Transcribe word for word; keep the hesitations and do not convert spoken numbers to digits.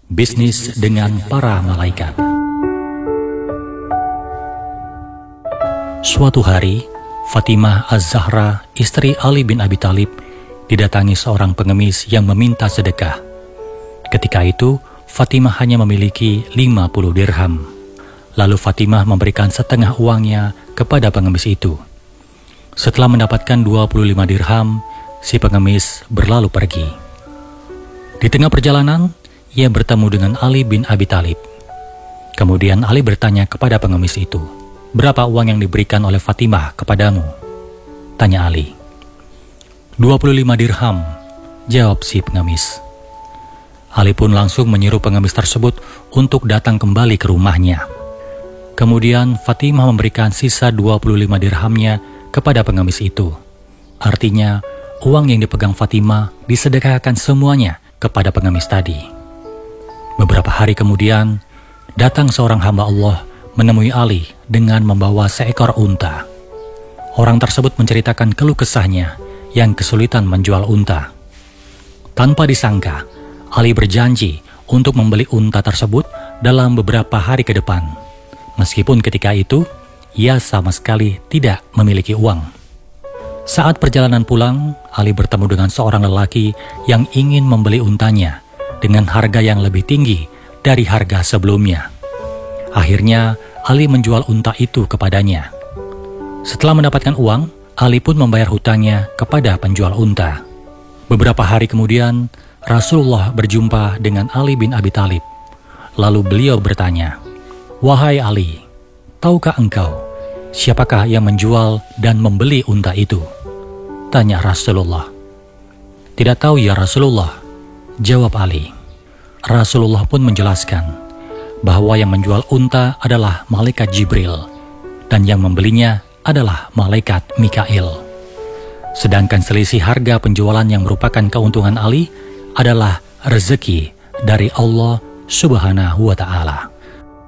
Bisnis dengan para malaikat. Suatu hari, Fatimah Az-Zahra, istri Ali bin Abi Thalib, didatangi seorang pengemis yang meminta sedekah. Ketika itu, Fatimah hanya memiliki lima puluh dirham. Lalu Fatimah memberikan setengah uangnya kepada pengemis itu. Setelah mendapatkan dua puluh lima dirham, si pengemis berlalu pergi. Di tengah perjalanan, ia bertemu dengan Ali bin Abi Thalib. Kemudian Ali bertanya kepada pengemis itu, "Berapa uang yang diberikan oleh Fatimah kepadamu?" Tanya Ali. dua puluh lima dirham, jawab si pengemis. Ali pun langsung menyuruh pengemis tersebut untuk datang kembali ke rumahnya. Kemudian Fatimah memberikan sisa dua puluh lima dirhamnya kepada pengemis itu. Artinya, uang yang dipegang Fatimah disedekahkan semuanya kepada pengemis tadi. Beberapa hari kemudian, datang seorang hamba Allah menemui Ali dengan membawa seekor unta. Orang tersebut menceritakan keluh kesahnya yang kesulitan menjual unta. Tanpa disangka, Ali berjanji untuk membeli unta tersebut dalam beberapa hari ke depan. Meskipun ketika itu, ia sama sekali tidak memiliki uang. Saat perjalanan pulang, Ali bertemu dengan seorang lelaki yang ingin membeli untanya dengan harga yang lebih tinggi dari harga sebelumnya. Akhirnya, Ali menjual unta itu kepadanya. Setelah mendapatkan uang, Ali pun membayar hutangnya kepada penjual unta. Beberapa hari kemudian, Rasulullah berjumpa dengan Ali bin Abi Thalib. Lalu beliau bertanya, "Wahai Ali, tahukah engkau siapakah yang menjual dan membeli unta itu?" Tanya Rasulullah. "Tidak tahu ya Rasulullah," jawab Ali. Rasulullah pun menjelaskan bahwa yang menjual unta adalah malaikat Jibril dan yang membelinya adalah malaikat Mikail. Sedangkan selisih harga penjualan yang merupakan keuntungan Ali adalah rezeki dari Allah Subhanahu wa Ta'ala.